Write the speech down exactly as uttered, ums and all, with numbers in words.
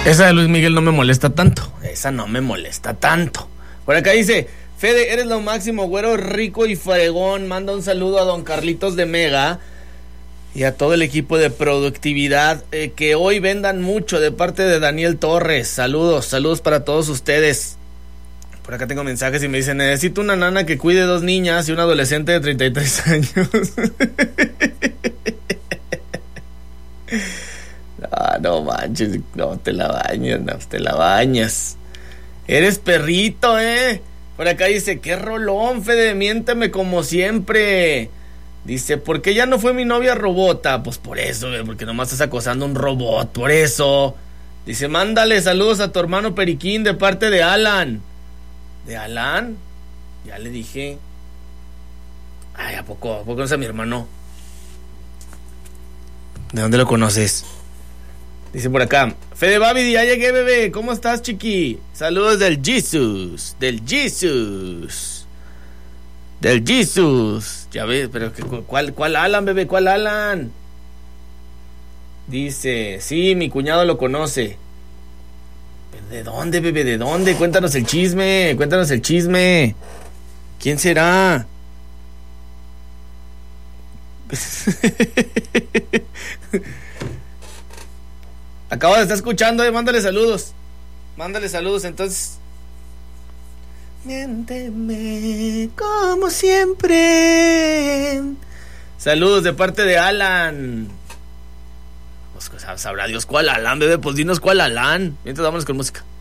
Esa de Luis Miguel no me molesta tanto. Esa no me molesta tanto. Por acá dice, Fede, eres lo máximo, güero rico y fregón. Manda un saludo a don Carlitos de Mega y a todo el equipo de productividad. Eh, que hoy vendan mucho de parte de Daniel Torres. Saludos, saludos para todos ustedes. Por acá tengo mensajes y me dicen, necesito una nana que cuide dos niñas y un adolescente de treinta y tres años. Ah, no manches, no te la bañas, no te la bañas. Eres perrito, ¿eh? Por acá dice, qué rolón, Fede, miénteme como siempre. Dice, ¿por qué ya no fue mi novia robota? Pues por eso, ¿eh? Porque nomás estás acosando a un robot, por eso. Dice, mándale saludos a tu hermano Periquín de parte de Alan. ¿De Alan? Ya le dije. Ay, ¿a poco? ¿A poco no es a mi hermano? ¿De dónde lo conoces? Dice por acá, Fede Babidi, ya llegué, bebé. ¿Cómo estás, chiqui? Saludos del Jesus. Del Jesus. Del Jesus. Ya ves, pero ¿cuál, cuál Alan, bebé? ¿Cuál Alan? Dice, sí, mi cuñado lo conoce. ¿De dónde, bebé? ¿De dónde? Cuéntanos el chisme. Cuéntanos el chisme. ¿Quién será? Acabo de estar escuchando, eh. Mándale saludos. Mándale saludos, entonces. Miénteme como siempre. Saludos de parte de Alan. Pues, sabrá Dios cuál Alan, bebé. Pues dinos cuál Alan. Mientras vámonos con música.